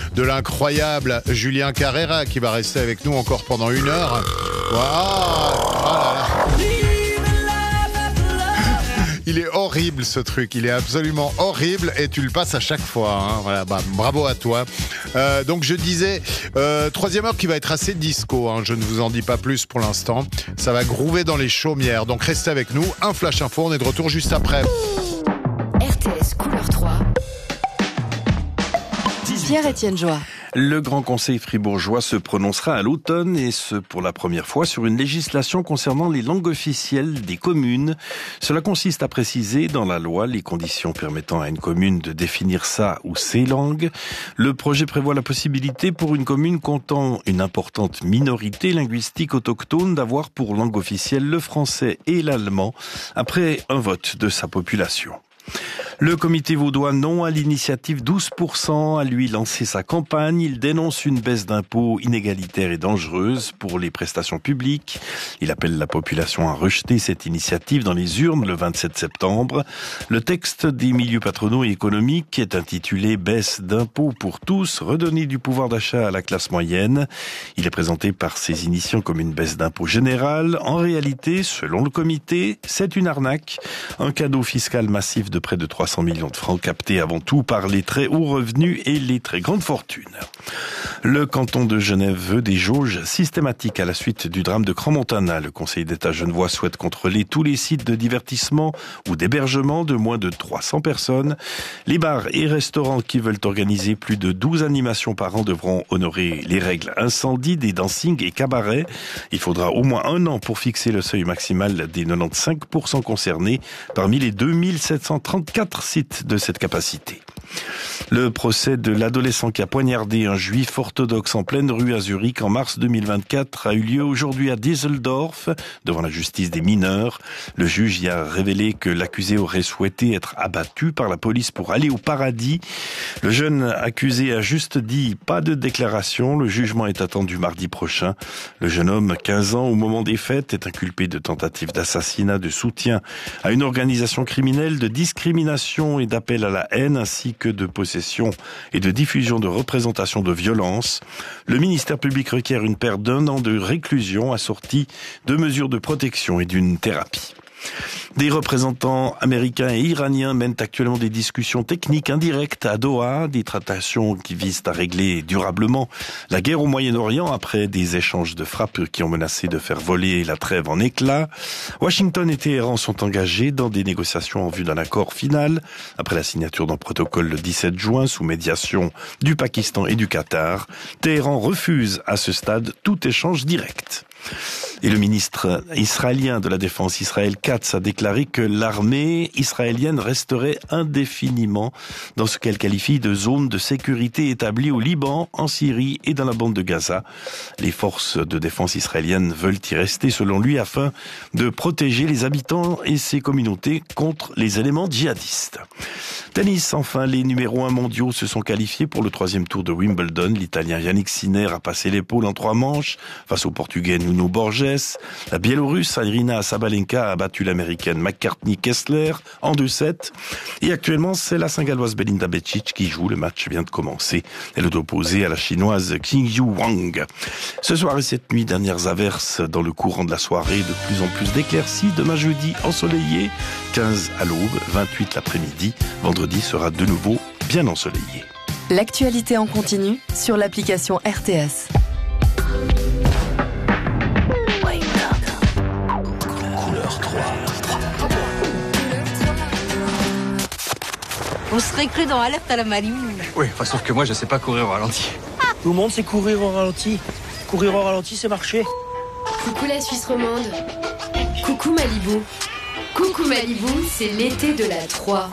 de l'incroyable Julien Carrera qui va rester avec nous encore pendant 1 heure. Waouh, oh là là. Il est horrible ce truc, il est absolument horrible et tu le passes à chaque fois. Hein. Voilà, bravo à toi. Donc je disais, 3e heure qui va être assez disco, hein. Je ne vous en dis pas plus pour l'instant. Ça va groover dans les chaumières, donc restez avec nous. Un flash info, on est de retour juste après. RTS Couleur 3. Pierre-Étienne Joie. Le Grand Conseil fribourgeois se prononcera à l'automne et ce pour la première fois sur une législation concernant les langues officielles des communes. Cela consiste à préciser dans la loi les conditions permettant à une commune de définir sa ou ses langues. Le projet prévoit la possibilité pour une commune comptant une importante minorité linguistique autochtone d'avoir pour langue officielle le français et l'allemand après un vote de sa population. Le comité vaudois non à l'initiative 12% a lui lancé sa campagne. Il dénonce une baisse d'impôts inégalitaire et dangereuse pour les prestations publiques. Il appelle la population à rejeter cette initiative dans les urnes le 27 septembre. Le texte des milieux patronaux et économiques est intitulé « Baisse d'impôts pour tous, redonner du pouvoir d'achat à la classe moyenne ». Il est présenté par ses initiants comme une baisse d'impôts générale. En réalité, selon le comité, c'est une arnaque, un cadeau fiscal massif de près de 300 millions de francs captés avant tout par les très hauts revenus et les très grandes fortunes. Le canton de Genève veut des jauges systématiques à la suite du drame de Crans-Montana. Le Conseil d'État genevois souhaite contrôler tous les sites de divertissement ou d'hébergement de moins de 300 personnes. Les bars et restaurants qui veulent organiser plus de 12 animations par an devront honorer les règles incendie des dancing et cabarets. Il faudra au moins 1 an pour fixer le seuil maximal des 95% concernés parmi les 2734 sites de cette capacité. Le procès de l'adolescent qui a poignardé un juif orthodoxe en pleine rue à Zurich en mars 2024 a eu lieu aujourd'hui à Düsseldorf, devant la justice des mineurs. Le juge y a révélé que l'accusé aurait souhaité être abattu par la police pour aller au paradis. Le jeune accusé a juste dit pas de déclaration. Le jugement est attendu mardi prochain. Le jeune homme, 15 ans au moment des faits, est inculpé de tentative d'assassinat, de soutien à une organisation criminelle, de discrimination et d'appel à la haine, ainsi que de possession et de diffusion de représentations de violence. Le ministère public requiert une peine d'1 an de réclusion assortie de mesures de protection et d'une thérapie. Des représentants américains et iraniens mènent actuellement des discussions techniques indirectes à Doha, des tractations qui visent à régler durablement la guerre au Moyen-Orient après des échanges de frappes qui ont menacé de faire voler la trêve en éclats. Washington et Téhéran sont engagés dans des négociations en vue d'un accord final après la signature d'un protocole le 17 juin sous médiation du Pakistan et du Qatar. Téhéran refuse à ce stade tout échange direct. Et le ministre israélien de la Défense, Israël Katz, a déclaré que l'armée israélienne resterait indéfiniment dans ce qu'elle qualifie de zone de sécurité établie au Liban, en Syrie et dans la bande de Gaza. Les forces de défense israéliennes veulent y rester, selon lui, afin de protéger les habitants et ses communautés contre les éléments djihadistes. Tennis, enfin, les numéros 1 mondiaux se sont qualifiés pour le 3e tour de Wimbledon. L'Italien Yannick Sinner a passé l'épaule en 3 manches face au Portugais Nuno Borges. La Biélorusse Aryna Sabalenka a battu l'Américaine McCartney Kessler en 2-7. Et actuellement, c'est la Saint-Galloise Belinda Bečić qui joue. Le match vient de commencer. Elle est opposée à la Chinoise Qingyu Wang. Ce soir et cette nuit, dernières averses dans le courant de la soirée. De plus en plus d'éclaircies. Demain jeudi, ensoleillé. 15 à l'aube, 28 l'après-midi. Vendredi sera de nouveau bien ensoleillé. L'actualité en continu sur l'application RTS. On serait cru dans Alerte à la Malibu. Oui, enfin, sauf que moi, je sais pas courir au ralenti. Tout le monde sait courir au ralenti. Courir au ralenti, c'est marcher. Coucou la Suisse romande. Coucou Malibu. Coucou Malibu, c'est l'été de la 3.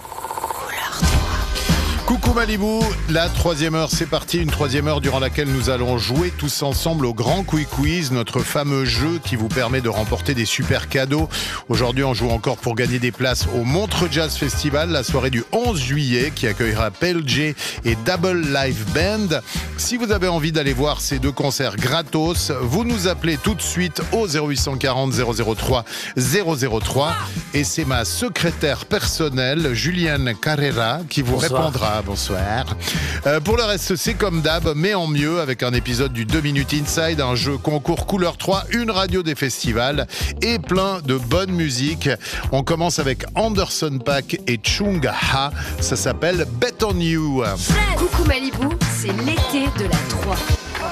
Coucou Malibu, la 3e heure, c'est parti, une 3e heure durant laquelle nous allons jouer tous ensemble au Grand Quiz, notre fameux jeu qui vous permet de remporter des super cadeaux. Aujourd'hui, on joue encore pour gagner des places au Montreux Jazz Festival, la soirée du 11 juillet qui accueillera Pale J et Double Live Band. Si vous avez envie d'aller voir ces 2 concerts gratos, vous nous appelez tout de suite au 0840 003 003 et c'est ma secrétaire personnelle, Julienne Carrera, qui vous répondra. François, bonsoir. Pour le reste, c'est comme d'hab, mais en mieux, avec un épisode du 2 Minutes Inside, un jeu concours couleur 3, une radio des festivals et plein de bonne musique. On commence avec Anderson .Paak et Chung Ha. Ça s'appelle Bet on You. Coucou Malibu, c'est l'été de la 3.